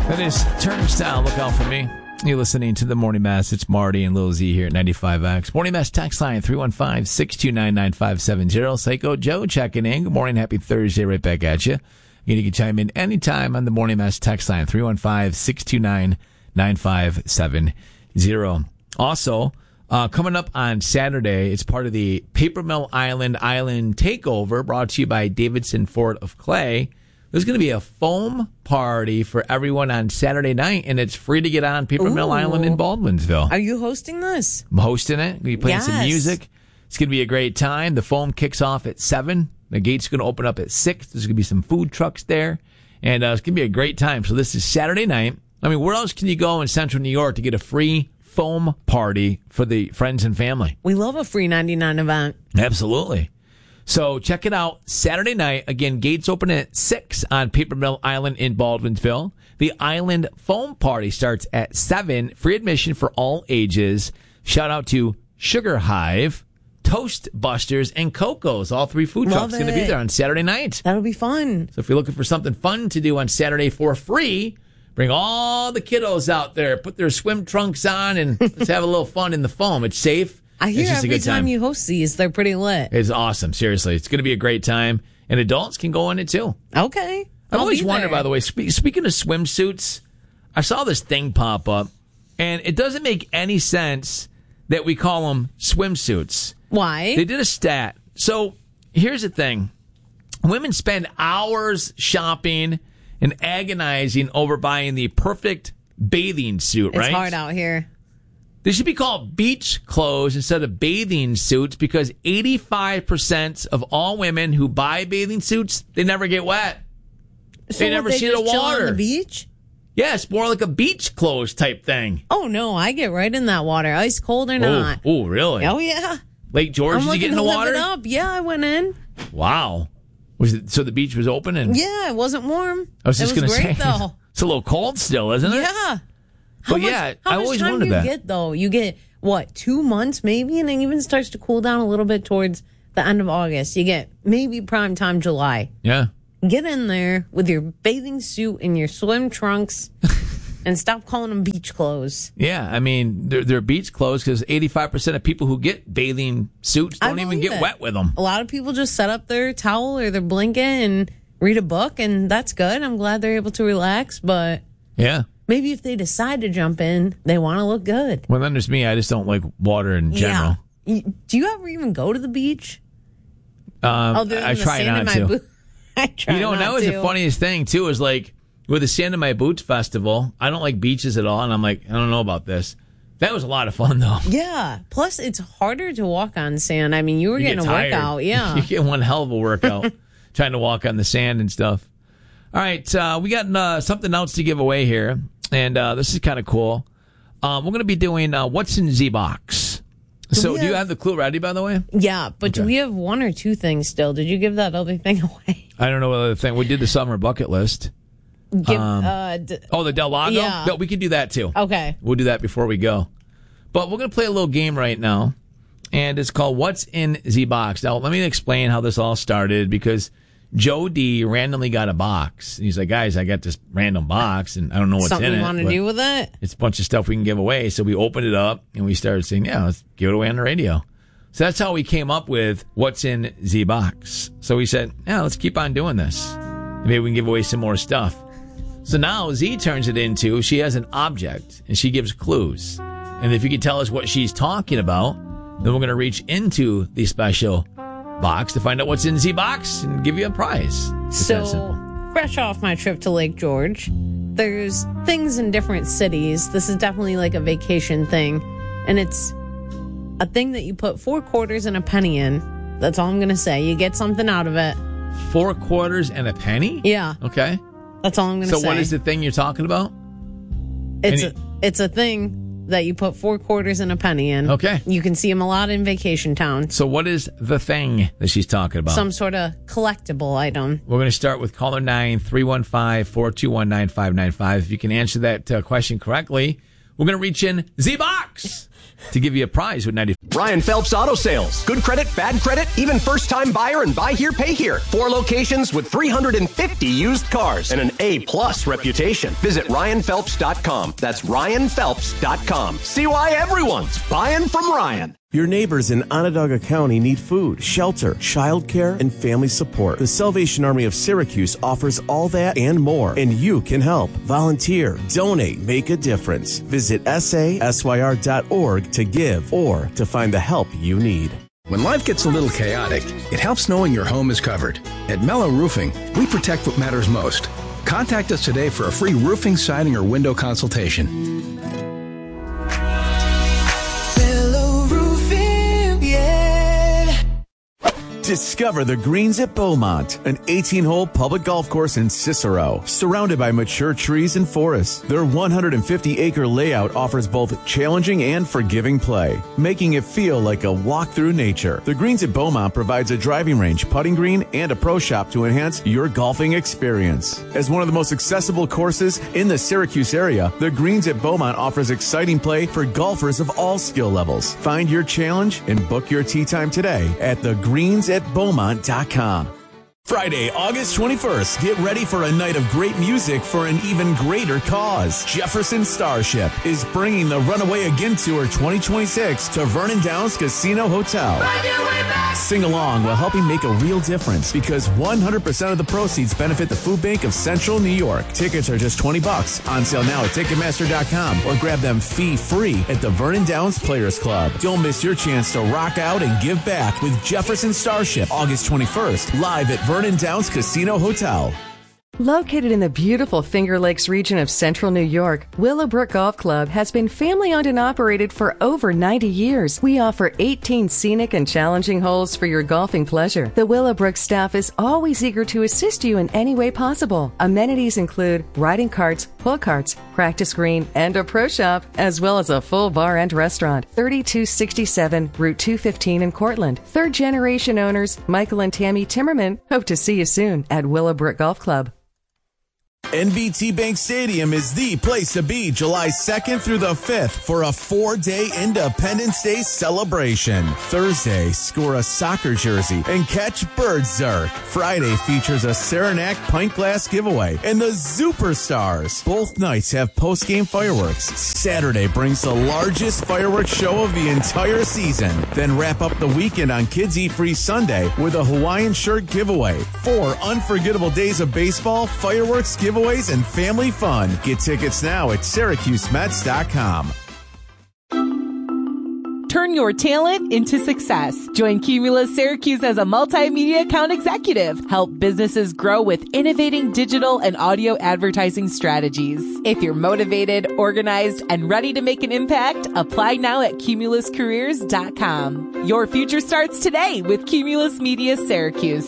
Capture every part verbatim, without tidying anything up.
That is Turnstile. Look out for me. You're listening to the Morning Mass. It's Marty and Lil Z here at ninety-five X. Morning Mass text line three one five, six two nine, nine five seven zero. Psycho Joe checking in. Good morning. Happy Thursday. Right back at you. You can chime in anytime on the Morning Mass text line three one five, six two nine, nine five seven zero. Also, uh, coming up on Saturday, it's part of the Paper Mill Island Island Takeover brought to you by Davidson Fort of Clay. There's going to be a foam party for everyone on Saturday night, and it's free to get on Paper Ooh. Mill Island in Baldwinsville. Are you hosting this? I'm hosting it. We're going to be playing yes. some music. It's going to be a great time. The foam kicks off at seven. The gate's going to open up at six. There's going to be some food trucks there, and uh, it's going to be a great time. So this is Saturday night. I mean, where else can you go in Central New York to get a free foam party for the friends and family? We love a free ninety-nine event. Absolutely. So check it out Saturday night. Again, gates open at six on Paper Mill Island in Baldwinsville. The Island Foam Party starts at seven. Free admission for all ages. Shout out to Sugar Hive, Toast Busters, and Coco's. All three food Love trucks going to be there on Saturday night. That'll be fun. So if you're looking for something fun to do on Saturday for free, bring all the kiddos out there. Put their swim trunks on and let's have a little fun in the foam. It's safe. I hear it's just every a good time. time you host these, they're pretty lit. It's awesome. Seriously. It's going to be a great time. And adults can go in it too. Okay. I've always be wondered, there. by the way, spe- speaking of swimsuits, I saw this thing pop up, and it doesn't make any sense that we call them swimsuits. Why? They did a stat. So here's the thing. Women spend hours shopping and agonizing over buying the perfect bathing suit, it's right? It's hard out here. They should be called beach clothes instead of bathing suits because eighty-five percent of all women who buy bathing suits, they never get wet. So they never they see just the chill water. On the beach? Yes, more like a beach clothes type thing. Oh, no, I get right in that water, ice cold or not. Oh, really? Oh, yeah. Lake George, I'm did you get in the to water? Live it up. Yeah, I went in. Wow. Was it, so the beach was open? And yeah, it wasn't warm. I was just going to say, though. It's a little cold still, isn't it? Yeah. But yeah, how I much always time wondered do you that. get, though? You get, what, two months maybe? And it even starts to cool down a little bit towards the end of August. You get maybe prime time July. Yeah. Get in there with your bathing suit and your swim trunks and stop calling them beach clothes. Yeah, I mean, they're, they're beach clothes because eighty-five percent of people who get bathing suits don't even get it. wet with them. A lot of people just set up their towel or their blanket and read a book, and that's good. I'm glad they're able to relax, but yeah, maybe if they decide to jump in, they want to look good. Well, then there's me. I just don't like water in general. Yeah. Do you ever even go to the beach? Um, Other than I the try sand in not my to. boot? I try You know, not and that was to. the funniest thing, too, is like with the Sand in My Boots festival, I don't like beaches at all, and I'm like, I don't know about this. That was a lot of fun, though. Yeah. Plus, it's harder to walk on sand. I mean, you were You getting get a tired. workout. Yeah. You get one hell of a workout trying to walk on the sand and stuff. All right, uh, we got uh, something else to give away here, and uh, this is kind of cool. Um, we're going to be doing uh, What's in Z-Box. So, we do you have- have the clue ready, by the way? Yeah, but do Okay. we have one or two things still? Did you give that other thing away? I don't know what other thing. We did the summer bucket list. Give, Um, uh, d- Oh, the Del Lago? Yeah. No, we can do that, too. okay. We'll do that before we go. But we're going to play a little game right now, and it's called What's in Z-Box. Now, let me explain how this all started, because Joe D randomly got a box. He's like, guys, I got this random box, and I don't know what's Something in it. you want to but do with it? It's a bunch of stuff we can give away. So we opened it up, and we started saying, yeah, let's give it away on the radio. So that's how we came up with What's in Z-Box. So we said, yeah, let's keep on doing this. Maybe we can give away some more stuff. So now Z turns it into, she has an object, and she gives clues. And if you can tell us what she's talking about, then we're going to reach into the special box to find out what's in Z-Box and give you a prize. It's that So, simple. fresh off my trip to Lake George, there's things in different cities. This is definitely like a vacation thing. And it's a thing that you put four quarters and a penny in. That's all I'm going to say. You get something out of it. Four quarters and a penny? Yeah. Okay. That's all I'm going to So say. what is the thing you're talking about? It's Any- a, it's a thing that you put four quarters and a penny in. Okay. You can see them a lot in vacation towns. So what is the thing that she's talking about? Some sort of collectible item. We're going to start with caller nine, three one five, four two one, nine five nine five. If you can answer that uh, question correctly, we're going to reach in Z-Box. to give you a prize with ninety. Ryan Phelps Auto Sales. Good credit, bad credit, even first-time buyer and buy here, pay here. Four locations with three hundred fifty used cars and an A-plus reputation. Visit Ryan Phelps dot com. That's Ryan Phelps dot com. See why everyone's buying from Ryan. Your neighbors in Onondaga County need food, shelter, childcare, and family support. The Salvation Army of Syracuse offers all that and more, and you can help. Volunteer, donate, make a difference. Visit S A S Y R dot org to give or to find the help you need. When life gets a little chaotic, it helps knowing your home is covered. At Mellow Roofing, we protect what matters most. Contact us today for a free roofing, siding, or window consultation. Discover the Greens at Beaumont, an eighteen-hole public golf course in Cicero, surrounded by mature trees and forests. Their one hundred fifty acre layout offers both challenging and forgiving play, making it feel like a walk through nature. The Greens at Beaumont provides a driving range, putting green, and a pro shop to enhance your golfing experience. As one of the most accessible courses in the Syracuse area, the Greens at Beaumont offers exciting play for golfers of all skill levels. Find your challenge and book your tee time today at the greens at beaumont dot com. Friday, August twenty-first, get ready for a night of great music for an even greater cause. Jefferson Starship is bringing the Runaway Again Tour twenty twenty-six to Vernon Downs Casino Hotel. Sing along while helping make a real difference because one hundred percent of the proceeds benefit the Food Bank of Central New York. Tickets are just twenty bucks. On sale now at Ticketmaster dot com or grab them fee-free at the Vernon Downs Players Club. Don't miss your chance to rock out and give back with Jefferson Starship, August twenty-first, live at Vernon Downs Casino Hotel. Located in the beautiful Finger Lakes region of central New York, Willowbrook Golf Club has been family-owned and operated for over ninety years. We offer eighteen scenic and challenging holes for your golfing pleasure. The Willowbrook staff is always eager to assist you in any way possible. Amenities include riding carts, pull carts, practice green, and a pro shop, as well as a full bar and restaurant. thirty-two sixty-seven Route two fifteen in Cortland. Third-generation owners Michael and Tammy Timmerman hope to see you soon at Willowbrook Golf Club. N B T Bank Stadium is the place to be July second through the fifth for a four-day Independence Day celebration. Thursday, score a soccer jersey and catch Birdzerk. Friday features a Saranac pint glass giveaway and the Superstars. Both nights have post-game fireworks. Saturday brings the largest fireworks show of the entire season. Then wrap up the weekend on Kids Eat Free Sunday with a Hawaiian shirt giveaway. Four unforgettable days of baseball, fireworks, giveaways, and family fun. Get tickets now at Syracuse Mets dot com. Turn your talent into success. Join Cumulus Syracuse as a multimedia account executive. Help businesses grow with innovating digital and audio advertising strategies. If you're motivated, organized, and ready to make an impact, apply now at cumulus careers dot com. Your future starts today with Cumulus Media Syracuse.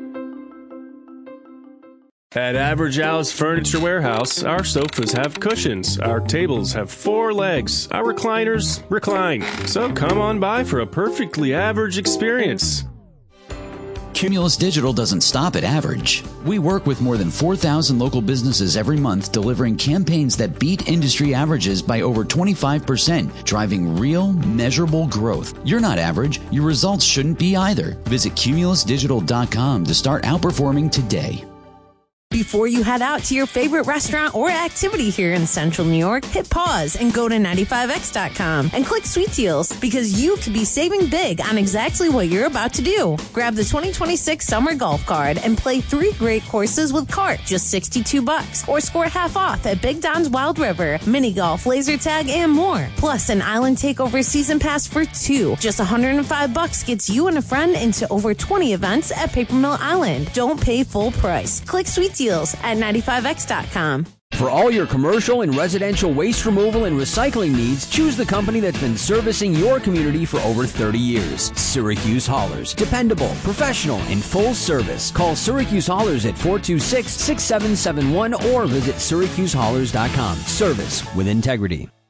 At Average Al's Furniture Warehouse, our sofas have cushions, our tables have four legs, our recliners recline. So come on by for a perfectly average experience. Cumulus Digital doesn't stop at average. We work with more than four thousand local businesses every month, delivering campaigns that beat industry averages by over twenty-five percent, driving real, measurable growth. You're not average. Your results shouldn't be either. Visit cumulus digital dot com to start outperforming today. Before you head out to your favorite restaurant or activity here in Central New York, hit pause and go to ninety-five x dot com and click Sweet Deals because you could be saving big on exactly what you're about to do. Grab the twenty twenty-six Summer Golf Card and play three great courses with cart, just sixty-two bucks, or score half off at Big Don's Wild River, mini golf, laser tag, and more. Plus, an Island Takeover season pass for two, just one hundred five bucks gets you and a friend into over twenty events at Paper Mill Island. Don't pay full price. Click Sweet Deals at ninety-five x dot com. For all your commercial and residential waste removal and recycling needs, choose the company that's been servicing your community for over thirty years. Syracuse Haulers. Dependable, professional, and full service. Call Syracuse Haulers at four two six, six seven seven one or visit syracuse haulers dot com. Service with integrity.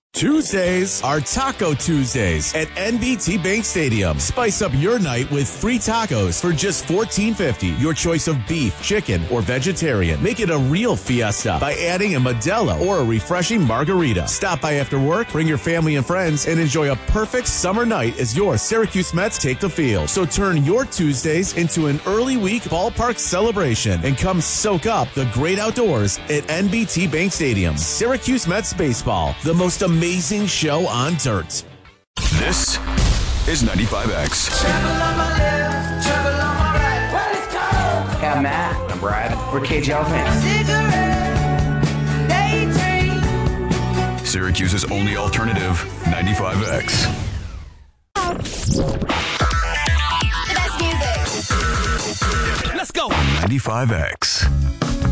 Tuesdays are Taco Tuesdays at N B T Bank Stadium. Spice up your night with free tacos for just fourteen fifty. Your choice of beef, chicken, or vegetarian. Make it a real fiesta by adding a Modelo or a refreshing margarita. Stop by after work, bring your family and friends, and enjoy a perfect summer night as your Syracuse Mets take the field. So turn your Tuesdays into an early week ballpark celebration and come soak up the great outdoors at N B T Bank Stadium. Syracuse Mets baseball, the most amazing Amazing show on dirt. This is ninety-five X. Travel on my left, travel on my right. Let's go! Hey, I'm Matt. I'm Brad. We're K J L fans. Cigarette, daydream. Syracuse's only alternative, ninety-five X. The best music. Let's go! ninety-five X.